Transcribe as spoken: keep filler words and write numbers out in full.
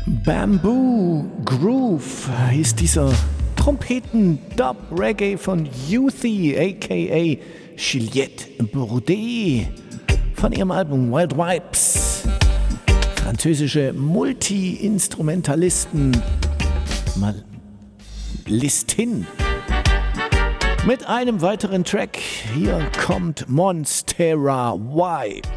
Bamboo Groove ist dieser Trompeten-Dub-Reggae von Youthy, aka Juliette Bourdet, von ihrem Album Wild Vibes. Französische Multi-Instrumentalisten, mal Listin. Mit einem weiteren Track, hier kommt Monstera Vibe.